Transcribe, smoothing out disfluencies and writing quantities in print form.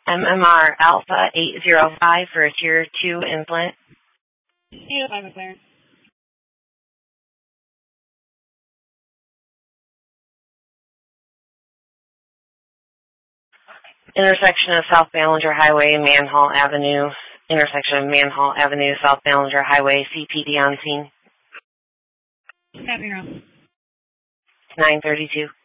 MMR Alpha 805 for a Tier 2 implant. 805 clearance. Intersection of South Ballinger Highway and Manhall Avenue. Intersection of Manhall Avenue, South Ballinger Highway, CPD on scene. Copy, 932.